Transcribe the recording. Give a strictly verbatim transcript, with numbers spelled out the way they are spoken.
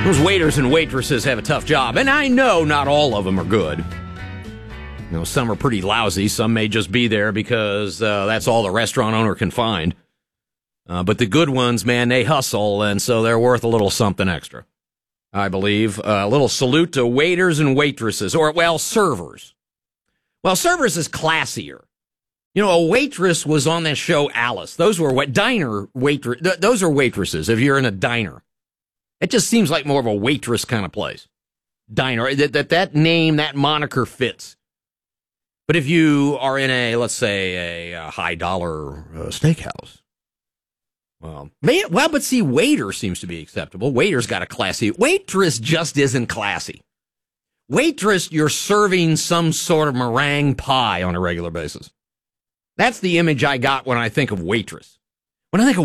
Those waiters and waitresses have a tough job, and I know not all of them are good. You know, some are pretty lousy. Some may just be there because uh, that's all the restaurant owner can find. Uh, but the good ones, man, they hustle, and so they're worth a little something extra, I believe. Uh, a little salute to waiters and waitresses, or, well, servers. Well, servers is classier. You know, a waitress was on that show, Alice. Those were what diner waitress. Th- those are waitresses if you're in a diner. It just seems like more of a waitress kind of place. Diner. That that, that name, that moniker fits. But if you are in a, let's say, a, a high-dollar uh, steakhouse, well, may, well, but see, waiter seems to be acceptable. Waiter's got a classy. Waitress just isn't classy. Waitress, you're serving some sort of meringue pie on a regular basis. That's the image I got when I think of waitress. When I think of